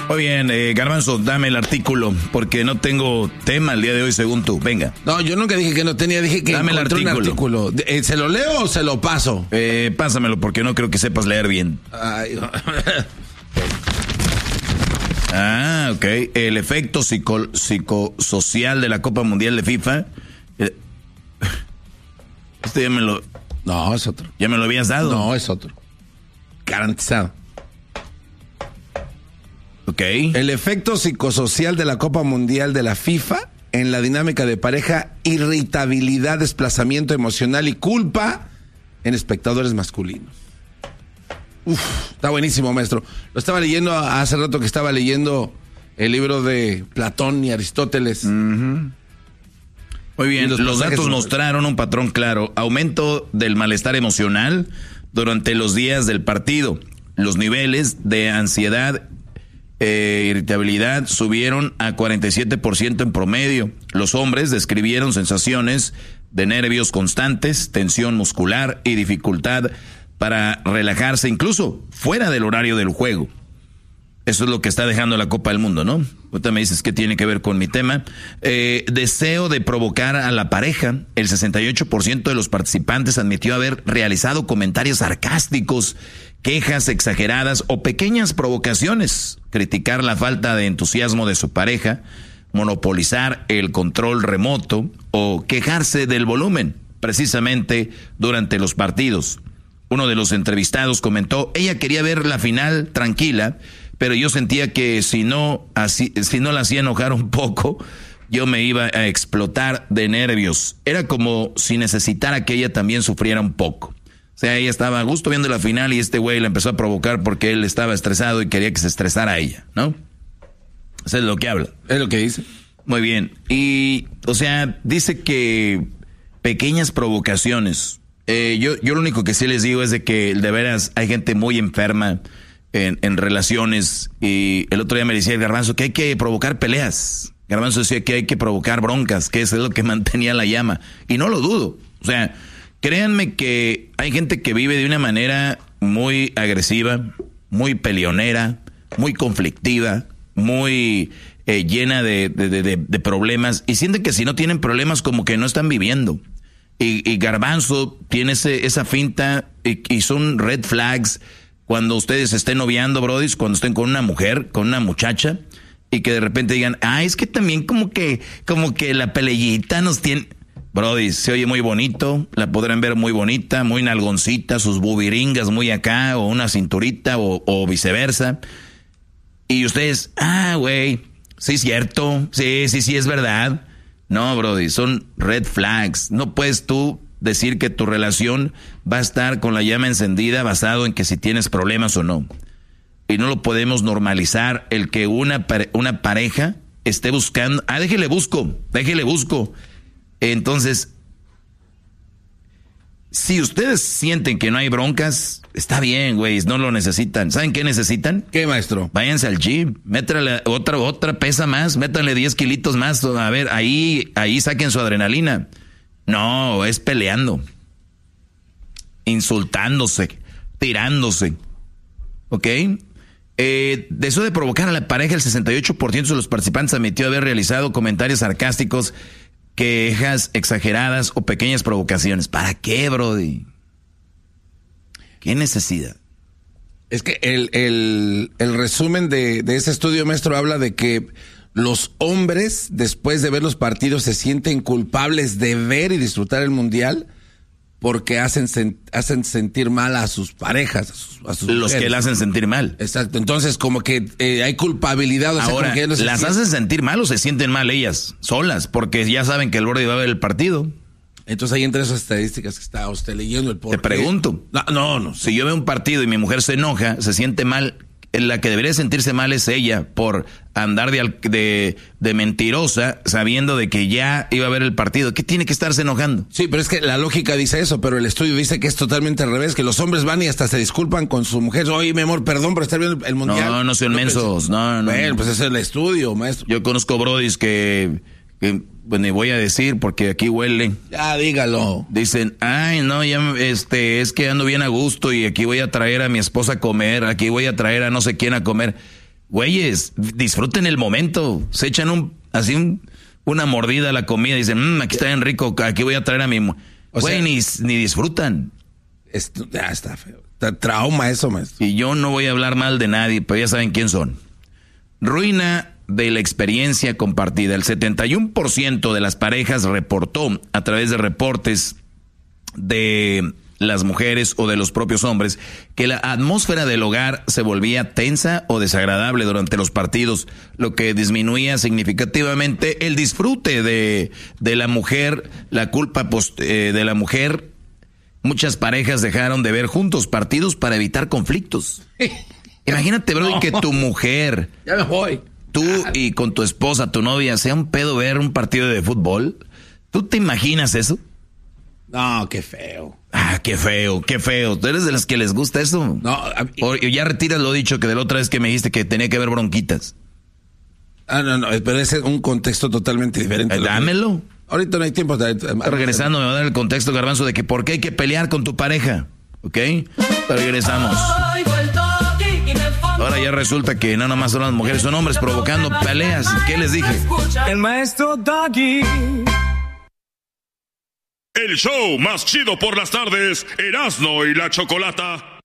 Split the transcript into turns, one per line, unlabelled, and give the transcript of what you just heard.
Muy bien, Garbanzo, dame el artículo, porque no tengo tema el día de hoy según tú. Venga.
No, yo nunca dije que no tenía, dije que
dame
encontré un artículo. ¿Se lo leo o se lo paso?
Pásamelo, porque no creo que sepas leer bien.
Ay, no.
Ah, ok. El efecto psicosocial de la Copa Mundial de FIFA. Este ya me lo...
No, es otro.
¿Ya me lo habías dado?
No, es otro. Garantizado.
Ok.
El efecto psicosocial de la Copa Mundial de la FIFA en la dinámica de pareja, irritabilidad, desplazamiento emocional y culpa en espectadores masculinos. Uf, está buenísimo, maestro. Lo estaba leyendo hace rato que estaba leyendo el libro de Platón y Aristóteles.
Uh-huh. Muy bien, los datos mostraron un patrón claro. Aumento del malestar emocional durante los días del partido. Los niveles de ansiedad irritabilidad subieron a 47% en promedio. Los hombres describieron sensaciones de nervios constantes, tensión muscular y dificultad para relajarse, incluso fuera del horario del juego. Eso es lo que está dejando la Copa del Mundo, ¿no? Ahorita me dices qué tiene que ver con mi tema. Deseo de provocar a la pareja. El 68% de los participantes admitió haber realizado comentarios sarcásticos, quejas exageradas o pequeñas provocaciones. Criticar la falta de entusiasmo de su pareja, monopolizar el control remoto o quejarse del volumen, precisamente durante los partidos. Uno de los entrevistados comentó, ella quería ver la final tranquila, pero yo sentía que si no la hacía enojar un poco, yo me iba a explotar de nervios. Era como si necesitara que ella también sufriera un poco. O sea, ella estaba a gusto viendo la final y este güey la empezó a provocar porque él estaba estresado y quería que se estresara a ella, ¿no? Eso es lo que habla.
Es lo que dice.
Muy bien. Y, o sea, dice que pequeñas provocaciones. Yo lo único que sí les digo es de que de veras hay gente muy enferma en relaciones, y el otro día me decía el Garbanzo que hay que provocar peleas. Garbanzo decía que hay que provocar broncas, que eso es lo que mantenía la llama, y no lo dudo. O sea, créanme que hay gente que vive de una manera muy agresiva, muy peleonera, muy conflictiva, muy llena de problemas, y sienten que si no tienen problemas como que no están viviendo. Y Garbanzo tiene esa finta, y son red flags cuando ustedes estén noviando, brodis, cuando estén con una mujer, con una muchacha, y que de repente digan, es que también como que la peleita nos tiene... Brodis, se oye muy bonito, la podrán ver muy bonita, muy nalgoncita, sus bubiringas muy acá, o una cinturita, o viceversa. Y ustedes, güey, sí es cierto, sí es verdad. No, brody, son red flags. No puedes tú decir que tu relación va a estar con la llama encendida basado en que si tienes problemas o no. Y no lo podemos normalizar el que una pareja esté buscando, déjele busco. Entonces, si ustedes sienten que no hay broncas, está bien, güey, no lo necesitan. ¿Saben qué necesitan?
¿Qué, maestro?
Váyanse al gym, métale otra pesa más, métanle 10 kilitos más, a ver, ahí saquen su adrenalina. No, es peleando, insultándose, tirándose, ¿ok? De eso de provocar a la pareja, el 68% de los participantes admitió haber realizado comentarios sarcásticos, quejas exageradas o pequeñas provocaciones. ¿Para qué, brody? ¿Qué necesidad?
Es que el resumen de ese estudio, maestro, habla de que los hombres, después de ver los partidos, se sienten culpables de ver y disfrutar el mundial porque hacen sentir mal a sus parejas, a sus
los
mujeres,
que la hacen sentir mal.
Exacto. Entonces, como que hay culpabilidad. O sea,
ahora,
como que
¿las hacen sentir mal o se sienten mal ellas solas? Porque ya saben que el borde va a ver el partido.
Entonces ahí entre esas estadísticas que está usted leyendo el por
Te pregunto.
No.
Si yo veo un partido y mi mujer se enoja, se siente mal, la que debería sentirse mal es ella por andar de mentirosa sabiendo de que ya iba a ver el partido. ¿Qué tiene que estarse enojando?
Sí, pero es que la lógica dice eso, pero el estudio dice que es totalmente al revés, que los hombres van y hasta se disculpan con su mujer. Oye, mi amor, perdón por estar viendo el mundial.
No sean mensos. No.
Bueno, pues ese es el estudio, maestro.
Yo conozco brodis que pues ni voy a decir porque aquí huele.
Ya, dígalo.
Dicen, no, ya es que ando bien a gusto y aquí voy a traer a mi esposa a comer, aquí voy a traer a no sé quién a comer. güeyes, disfruten el momento. Se echan una mordida a la comida y dicen, aquí está bien rico, aquí voy a traer a mi... Güey, ni disfrutan.
Ya está feo. Trauma eso, maestro.
Y yo no voy a hablar mal de nadie, pero ya saben quién son. Ruina de la experiencia compartida. El 71% de las parejas reportó a través de reportes de las mujeres o de los propios hombres que la atmósfera del hogar se volvía tensa o desagradable durante los partidos, lo que disminuía significativamente el disfrute de la mujer, la culpa de la mujer. Muchas parejas dejaron de ver juntos partidos para evitar conflictos. Imagínate, bro, que tu mujer,
ya me voy,
tú y con tu esposa, tu novia, sea un pedo ver un partido de fútbol. ¿Tú te imaginas eso?
No, qué feo.
Qué feo, qué feo. ¿Tú eres de las que les gusta eso?
No.
O ya retiras lo dicho que de la otra vez que me dijiste que tenía que haber bronquitas.
No, pero ese es un contexto totalmente diferente.
Dámelo.
Ahorita no hay tiempo.
Regresando, me va a dar el contexto, Garbanzo, de que por qué hay que pelear con tu pareja. ¿Ok? Regresamos. Ahora ya resulta que no nomás son las mujeres, son hombres provocando peleas. ¿Qué les dije?
El maestro Doggy.
El show más chido por las tardes, Erasmo y la Chocolata.